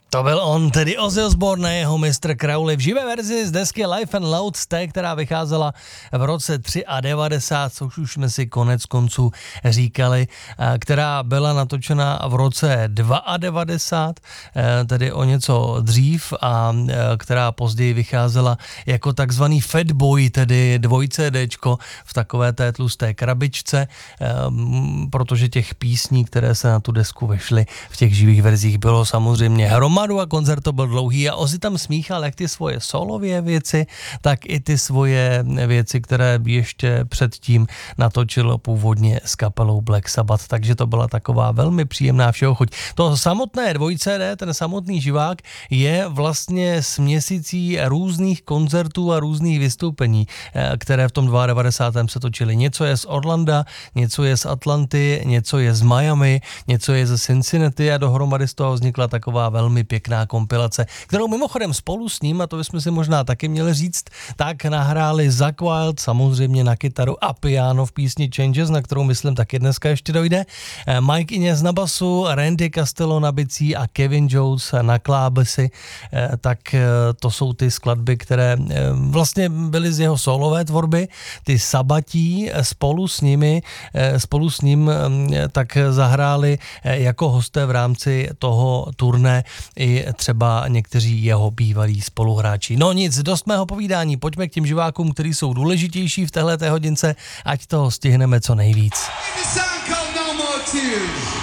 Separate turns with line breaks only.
To byl on, tedy Ozzy Osbourne, jeho Mr. Crowley v živé verzi z desky Life and Loud, která vycházela v roce 93, což už jsme si konec konců říkali, která byla natočena v roce 92, tedy o něco dřív, a která později vycházela jako takzvaný Fatboy, tedy 2CD v takové té tlusté krabičce, protože těch písní, které se na tu desku vešly v těch živých verzích, bylo samozřejmě hromadu a koncert to byl dlouhý a Ozzy tam smíchal jak ty svoje solově věci, tak i ty svoje věci, které ještě předtím natočil původně s kapelou Black Sabbath, takže to byla taková velmi příjemná všehochuť. To samotné 2CD, ten samotný živák, je vlastně směsicí různých koncertů a různých vystoupení, které v tom 92. se točily. Něco je z Orlanda, něco je z Atlanty, něco je z Miami, něco je ze Cincinnati a dohromady z toho vznikla taková velmi pěkná kompilace, kterou mimochodem spolu s ním, a to bychom si možná taky měli říct, tak nahráli Zakk Wylde samozřejmě na kytaru a piano v písni Changes, na kterou myslím taky dneska ještě dojde, Mike Inez na basu, Randy Castello na bicí a Kevin Jones na klávesy, tak to jsou ty skladby, které vlastně byly z jeho solové tvorby, ty Sabbatí spolu s ním tak zahráli jako hosté v rámci toho turné i třeba někteří jeho bývalí spoluhráči. No nic, dost mého povídání, pojďme k těm živákům, kteří jsou důležitější v téhleté hodince, ať toho stihneme co nejvíc.